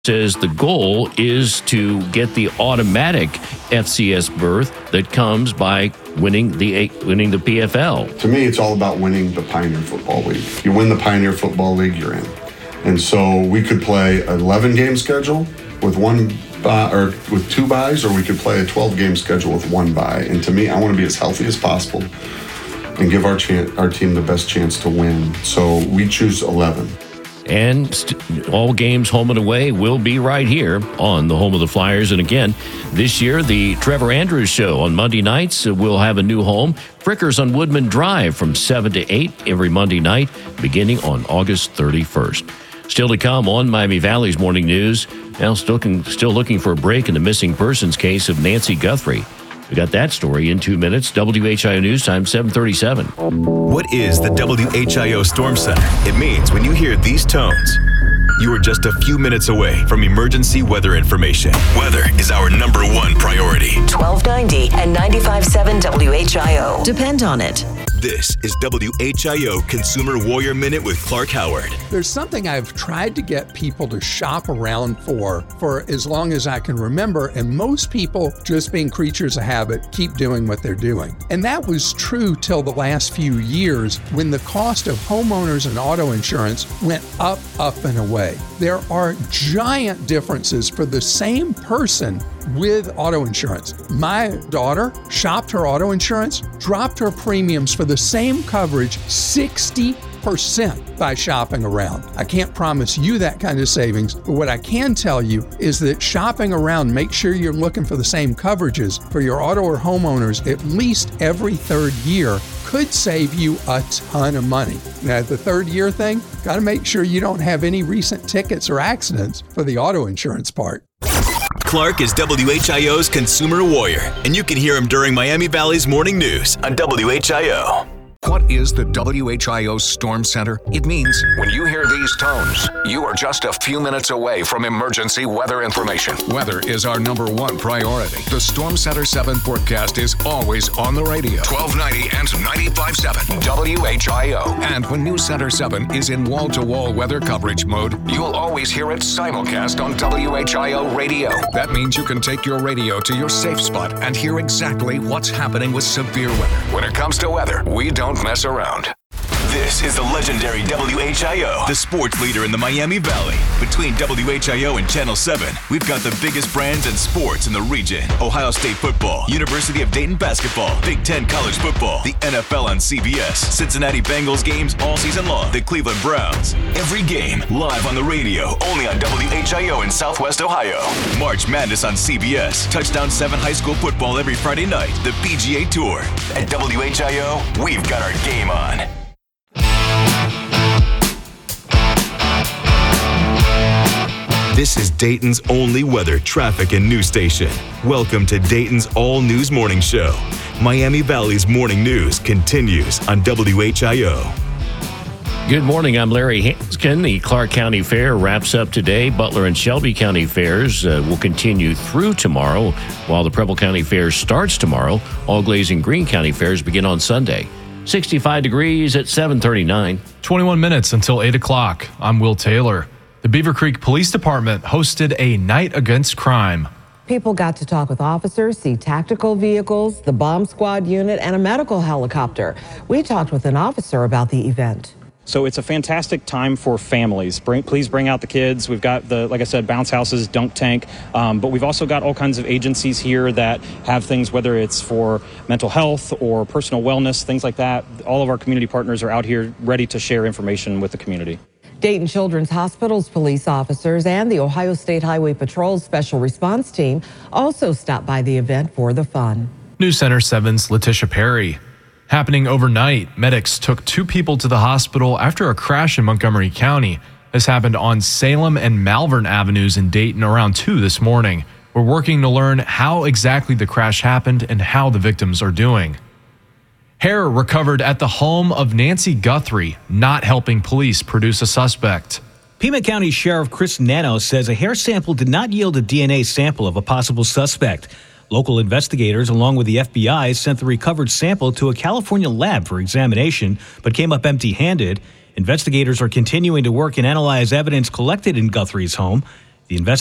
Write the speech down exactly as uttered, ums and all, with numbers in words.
says the goal is to get the automatic F C S berth that comes by winning the winning the P F L. To me, it's all about winning the Pioneer Football League. You win the Pioneer Football League, you're in. And so we could play an eleven-game schedule with one bye, or with two byes, or we could play a twelve-game schedule with one bye. And to me, I want to be as healthy as possible and give our chan- our team the best chance to win. So we choose eleven. And st- all games home and away will be right here on the home of the Flyers. And again, this year, the Trevor Andrews Show on Monday nights uh, will have a new home. Frickers on Woodman Drive from seven to eight every Monday night, beginning on August thirty-first. Still to come on Miami Valley's Morning News. Now still looking, still looking for a break in the missing persons case of Nancy Guthrie. We got that story in two minutes. W H I O News Time, seven thirty-seven. What is the W H I O Storm Center? It means when you hear these tones, you are just a few minutes away from emergency weather information. Weather is our number one priority. twelve ninety and ninety-five point seven W H I O. Depend on it. This is W H I O Consumer Warrior Minute with Clark Howard. There's something I've tried to get people to shop around for for as long as I can remember, and most people, just being creatures of habit, keep doing what they're doing. And that was true till the last few years when the cost of homeowners and auto insurance went up, up, and away. There are giant differences for the same person with auto insurance. My daughter shopped her auto insurance, dropped her premiums for the same coverage sixty percent by shopping around. I can't promise you that kind of savings, but what I can tell you is that shopping around, make sure you're looking for the same coverages for your auto or homeowners at least every third year could save you a ton of money. Now, the third year thing, got to make sure you don't have any recent tickets or accidents for the auto insurance part. Clark is W H I O's Consumer Warrior, and you can hear him during Miami Valley's Morning News on W H I O. What is the W H I O Storm Center? It means when you hear these tones, you are just a few minutes away from emergency weather information. Weather is our number one priority. The Storm Center seven forecast is always on the radio. twelve ninety and ninety-five point seven W H I O. And when News Center seven is in wall-to-wall weather coverage mode, you'll always hear it simulcast on W H I O radio. That means you can take your radio to your safe spot and hear exactly what's happening with severe weather. When it comes to weather, we don't mess around. This is the legendary W H I O, the sports leader in the Miami Valley. Between W H I O and Channel seven, we've got the biggest brands and sports in the region. Ohio State football, University of Dayton basketball, Big Ten college football, the N F L on C B S, Cincinnati Bengals games all season long, the Cleveland Browns. Every game live on the radio, only on W H I O in Southwest Ohio. March Madness on C B S, Touchdown seven high school football every Friday night, the P G A Tour. At W H I O, we've got our game on. This is Dayton's only weather, traffic, and news station. Welcome to Dayton's all-news morning show. Miami Valley's morning news continues on W H I O. Good morning. I'm Larry Hanskin. The Clark County Fair wraps up today. Butler and Shelby County Fairs uh, will continue through tomorrow, while the Preble County Fair starts tomorrow. All Glaze and Greene County Fairs begin on Sunday. sixty-five degrees at seven thirty-nine. twenty-one minutes until eight o'clock. I'm Will Taylor. The Beaver Creek Police Department hosted a night against crime. People got to talk with officers, see tactical vehicles, the bomb squad unit, and a medical helicopter. We talked with an officer about the event. So it's a fantastic time for families. Bring, please bring out the kids. We've got the, like I said, bounce houses, dunk tank, um, but we've also got all kinds of agencies here that have things, whether it's for mental health or personal wellness, things like that. All of our community partners are out here ready to share information with the community. Dayton Children's Hospital's police officers and the Ohio State Highway Patrol's Special Response Team also stopped by the event for the fun. News Center seven's Letitia Perry. Happening overnight, medics took two people to the hospital after a crash in Montgomery County. This happened on Salem and Malvern Avenues in Dayton around two this morning. We're working to learn how exactly the crash happened and how the victims are doing. Hair recovered at the home of Nancy Guthrie, not helping police produce a suspect. Pima County Sheriff Chris Nano says a hair sample did not yield a D N A sample of a possible suspect. Local investigators, along with the F B I, sent the recovered sample to a California lab for examination, but came up empty-handed. Investigators are continuing to work and analyze evidence collected in Guthrie's home. The investigation